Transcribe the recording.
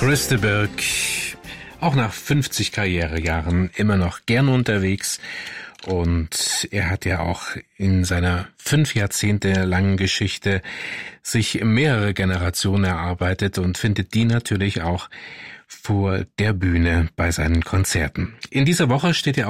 Chris de Burgh, auch nach 50 Karrierejahren immer noch gerne unterwegs. Und er hat ja auch in seiner 5 Jahrzehnte langen Geschichte sich mehrere Generationen erarbeitet und findet die natürlich auch vor der Bühne bei seinen Konzerten. In dieser Woche steht er